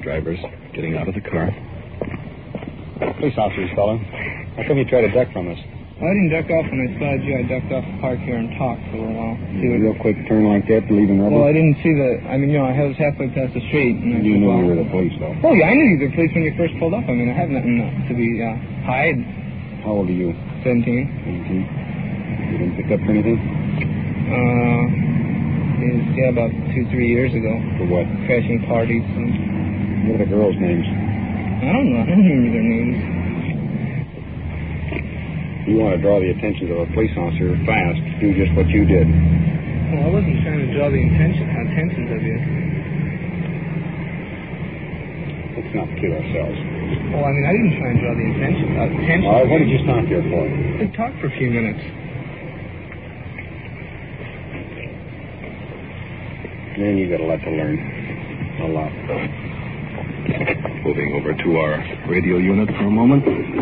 drivers getting out of the car. Police officers, fella. How come you tried to duck from us? Well, I didn't duck off when I spotted you. I ducked off the park here and talked for a little while. A real quick turn like that to leaving rubber? Well, I didn't see I was halfway past the street. And you knew you were the police, though? Oh, yeah, I knew you were the police when you first pulled up. I mean, I have nothing to be hide. How old are you? 17. 17. You didn't pick up for anything? About 2-3 years ago. For what? Crashing parties. What are the girls' names? I don't know. I don't remember their names. You want to draw the attention of a police officer fast, do just what you did. Well, I wasn't trying to draw the attention of you. Let's not kid ourselves. Well, I mean, I didn't try and draw the attention. All right, what did you stop here for? To talk for a few minutes. Man, you got a lot to learn. A lot. Moving over to our radio unit for a moment.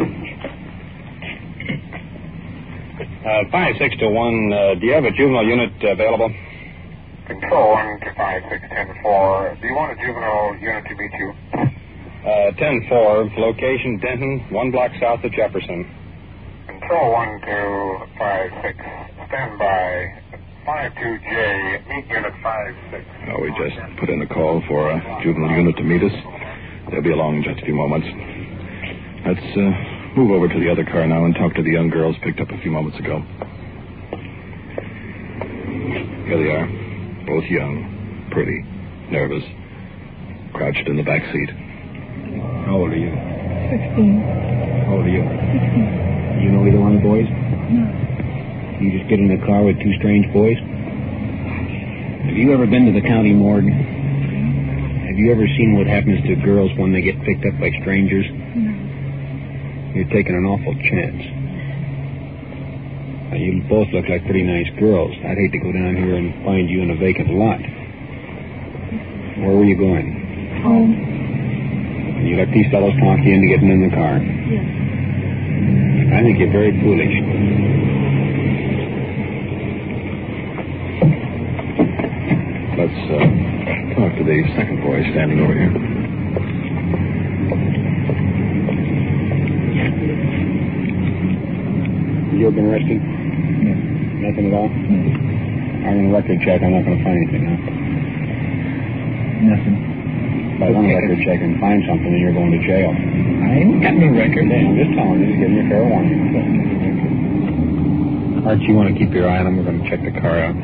5621, do you have a juvenile unit available? Control 1 to 5610-4. Do you want a juvenile unit to meet you? 10-4, location Denton, 1 block south of Jefferson. Control 1 to 56, stand by. 52J, meet unit 56. We just put in a call for a juvenile unit to meet us. They'll be along in just a few moments. Let's move over to the other car now and talk to the young girls picked up a few moments ago. Here they are, both young, pretty, nervous, crouched in the back seat. How old are you? 16. How old are you? 16. You know either one of the boys? No. You just get in the car with two strange boys? Have you ever been to the county morgue? Have you ever seen what happens to girls when they get picked up by strangers? No. You're taking an awful chance. Now, you both look like pretty nice girls. I'd hate to go down here and find you in a vacant lot. Where were you going? Home. You let these fellows talk you into getting in the car? Yes. I think you're very foolish. Let's talk to the second boy standing over here. You ever been arrested? No. Nothing at all? No. I'm in a record check. I'm not going to find anything, huh? Nothing. If I run a record check and find something, then you're going to jail. I ain't got no record. I'm just telling you, giving you a fair warning. Archie, you want to keep your eye on him? We're going to check the car out.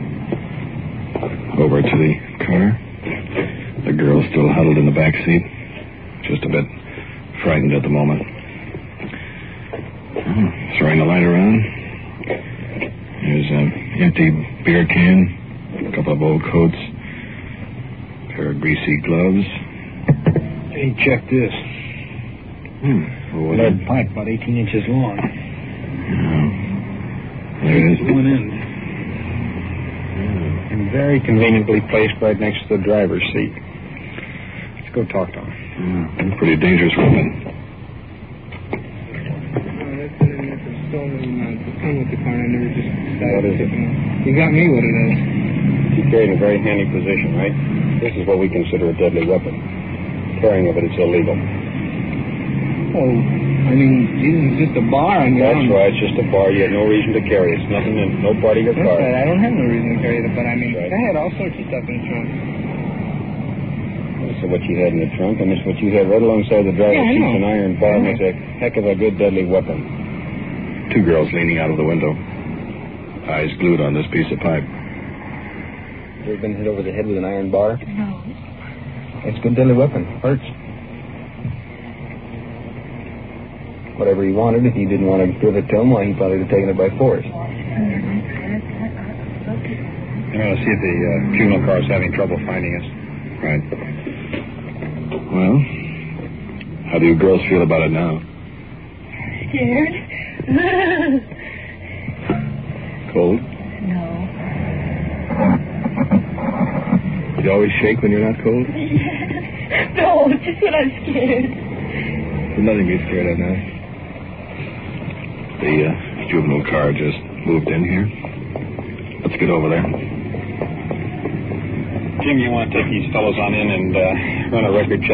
Over to the car. The girl still huddled in the back seat. Just a bit frightened at the moment. Throwing the light around. There's an empty beer can. A couple of old coats. A pair of greasy gloves. Hey, check this. Lead pipe about 18 inches long. There it is. One end. And very conveniently placed right next to the driver's seat. Let's go talk to him. Pretty dangerous weapon. That's been in there for stolen the gun with the car. I never just decided. What is it? You got me what it is. You carry in a very handy position, right? This is what we consider a deadly weapon. Carrying of it is illegal. Oh, I mean, Jesus, it's just a bar on your That's own. right, it's just a bar. You have no reason to carry it. It's nothing in no part of your That's car. right. I don't have no reason to carry it, but I mean, Right. I had all sorts of stuff in the trunk. This is what you had in the trunk, and this is what you had right alongside the driver's Yeah, I seat. know. An iron bar makes a heck of a good deadly weapon. Two girls leaning out of the window. Eyes glued on this piece of pipe. You ever been hit over the head with an iron bar? No. It's a good deadly weapon. Hurts. Whatever he wanted, if he didn't want to give it to him, well, he probably would have taken it by force. You want to see if the juvenile car is having trouble finding us. Right. Well, how do you girls feel about it now? Scared? Cold? No. You always shake when you're not cold? No, just when I'm scared. There's nothing to be scared of now. The juvenile car just moved in here. Let's get over there. Jim, you want to take these fellows on in and run a record check?